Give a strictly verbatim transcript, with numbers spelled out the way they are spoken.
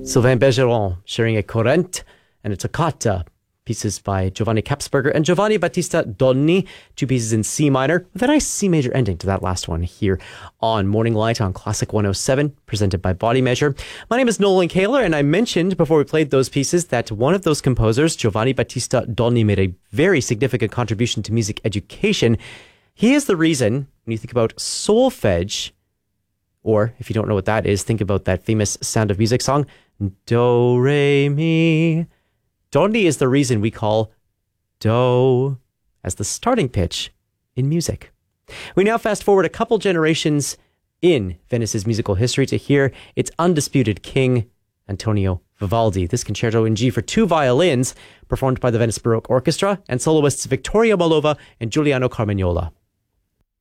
Sylvain Bergeron sharing a corrente and a toccata, pieces by Giovanni Capsberger and Giovanni Battista Donni, two pieces in C minor, with a nice C major ending to that last one here on Morning Light on Classic one oh seven, presented by Body Measure. My name is Nolan Kaler, and I mentioned before we played those pieces that one of those composers, Giovanni Battista Donni, made a very significant contribution to music education. He is the reason, when you think about solfege, or if you don't know what that is, think about that famous Sound of Music song, Do, Re, Mi. Donni is the reason we call Do as the starting pitch in music. We now fast forward a couple generations in Venice's musical history to hear its undisputed king, Antonio Vivaldi. This concerto in G for two violins, performed by the Venice Baroque Orchestra and soloists Vittorio Malova and Giuliano Carmagnola.